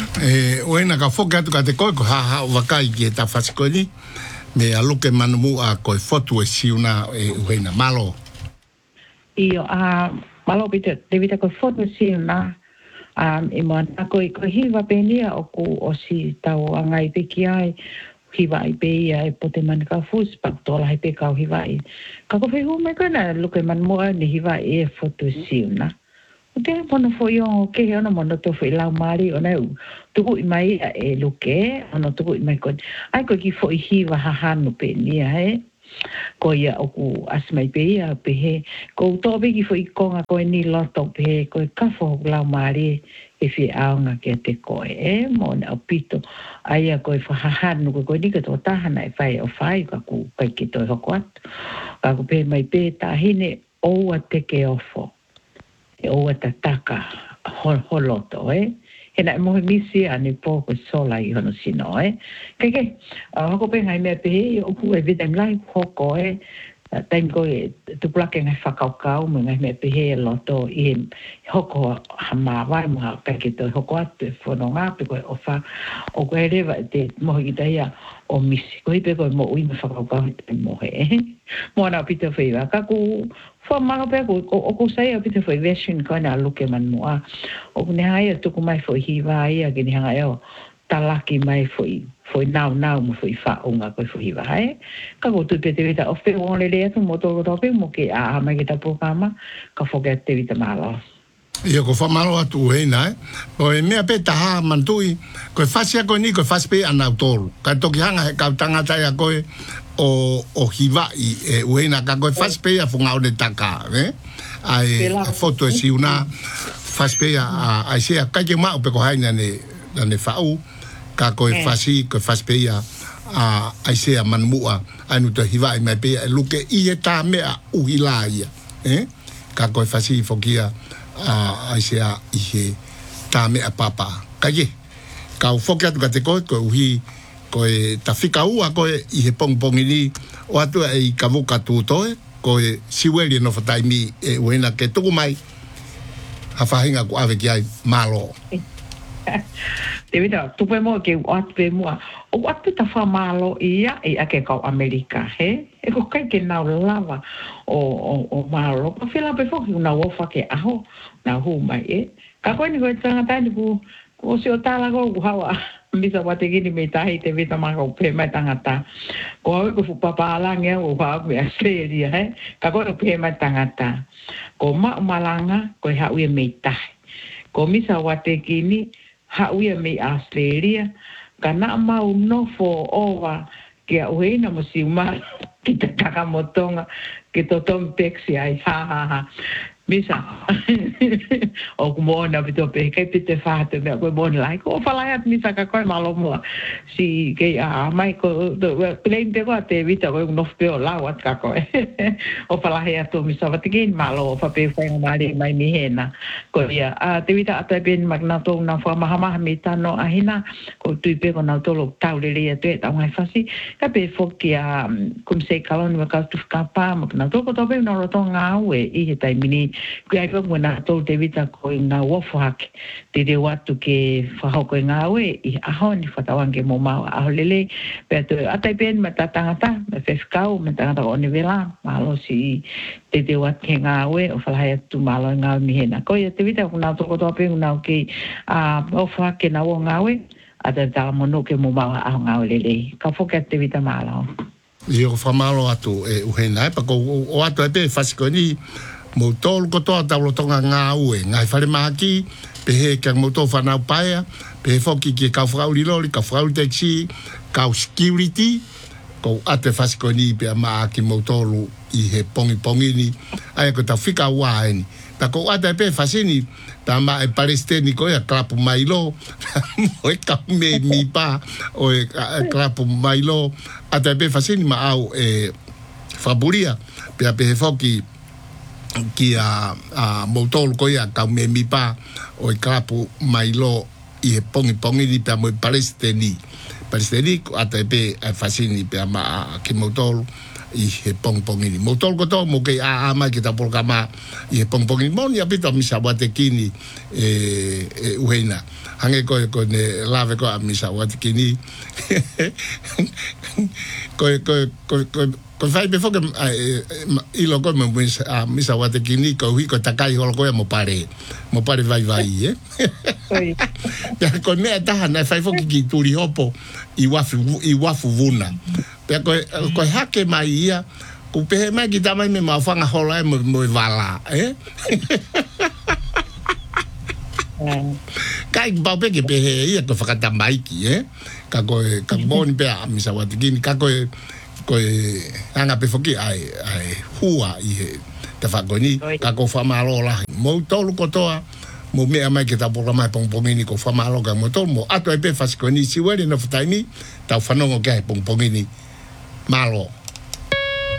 Oena ka foka tu ka te koe ko ha wakai ki ta fasikoni me aluke manu a koe fotu e siuna oena malo. Io malo bita devita koe fotu siuna e mo na koe hiva penia o ku o si tau angai peki ai hiva i peia e pote man ka fus pa tola he pe ka hiva i. Ka ko fe hu me kana luke manu ni hiva e fotu siuna. Te pono foi o ke ona mono to foi la mari ona tuku i mai e luke ona tuku i mai ko ai ko ki foi hiva ha hanu pe ni he ko ia o ku asmai pe ia pe he ko to be ki foi konga ko ni loto pe ko ka fo la mari e fi aunga ke te ko mona opito ai ko fa ha hanu ko ni ka to ta hana e fai o fai ka ku ka ki to ho kwat ka ku pe mai pe ta hine o te ke ofo e o ta taka holoto Hena mo misi ani po ko sola I hono sino Keke ko pe ngai me pe o ku e videm lai hoko time ko tu plake ngai whakaukau me ngai me pe he loto I hoko hama wai mo keke to hoko atu fono ngā pe ko o ko rewa te mohi I taia o misi ko I pe ko mo ui me whakaukau te mo mo na pita whaiwa ka ku Manga pe o ko sai a pita foi version ko na luke man moa o ne hai tu ko mai foi hiva ia ke ni hanga yo talaki mai foi now mo foi fa unga ko foi hiva ka ko tu pe te vita o fe o le le tu moto ro pe mo ke a mai ke ta programa ka fo ke te vita malo Io ko fa malo atu na o e me pe ta ha mantui ko fasia ko ni ko faspe an autor ka to ki hanga ka tanga ta ya ko o hiva I uena ka koe faspe a funga o de taka ai foto e si una faspe a se a kai ke ma pe ko haina ne fau ka koe fasi ko faspe a ai se a manmua anu te hiva I mai pe luke I e ta me a uhilaia ka koe fasi fokia ai se a I ta me a papa kai ka fokia tu ka te koe ko uhi ko e tafika ua ko e I he pongpongi ni o atu e ka voka tūtoe ko e siweli no whataimi e uena ke tuku mai ha whahinga ko ave ki ai malo te vita tupe mo ke o atu pe mua o atu ta wha malo ia e ake kau Amerika e ko kai ke nau lava o malo pa whila pe whoki una wofa ke aho na hu mai ka koe ni koe tangata ni ku o se o tala ko hawa Misa wate gini me tahi te vita maka upe mai tangata. Ko hawe ko fupapa alange o hawe Australia Ka koe upe mai tangata. Ko malanga ko hawe me tahi. Ko misa wate gini hawe me Australia. Ka na mau nofo owa kia uheina mo si uma kita takamotonga ki to tom taxi ai ha. Misa o kumona pito pe kai pite fate me ko bon lai ko fala at misa ka ko malo mo si ke mai ko plain de ko te vita ko no pe la wat ka ko o fala he ato misa vatigin malo fa pe fa mari mai mi hena ko ia te vita ata ben magna to na fa mahama mi tano ahina ko tu pe ko na to lo taulele te ta mai fasi ka pe fo ki kum se kalon me ka tu ka pa mo na to ko to pe no ro to nga we I he tai mini Kui ko na to te vita ko na wofak te de watu ke fa ko nga we I ahon fatawange mo ma aholele pe to atai ben mata tangata me feskau me tangata o nivela malo si te de wat ke nga we o fa ha tu malo nga mi hena ko te vita ko na to ko to pe na ke wofak ke na wo nga we ata ta mo no ke mo ma a nga lele ka fo ke te vita malo Io fa malo atu uhena pa ko o atu pe fasikoni mo tolu ko toa taulo tonga ngā ue ngai whare maki pe he kia mo tō whanau paia pe he whoki ki kau whakauri lori kau whakauri taxi kau security ko ate whasikoni pe a maaki mo tolu I he pongi ni ai ko ta whika ua ni ta ko ate pe whasini ta ma e palestini ko ia klapu mai lo mo e ka me mi pa o e klapu mai lo ate pe whasini ma au whaburia pe a pe he whoki ki a motol ko ia ka me mi pa o kapu mai lo I he pongi ni pe mo palestini ata pe fasini pe ma ki motol I he pongi ni motol ko to mo ke a ma ki ta por kama I he pongi mo ni apito mi sabate kini uena hange ko ne lave ko amisa wat kini ko fai be foke ilo ko me misa wat kini ko wi ko takai hol ko mo pare vai ya ko ne ta na fai foke ki turi hopo i wafu vuna pe ko hake mai ia ko pe mai ki tamai me mafanga hola mo vala kai babe ke pe ia to fakata mai ki ka bon pe misa wat kini ka ko anga pe foki ai hua i te fakoni ka ko famalo la mo tolu ko toa mo me mai ke ta por mai pongpongini ko famalo ka mo tol mo ato pe faskoni si wele no futaini ta fanongo ke pongpongini malo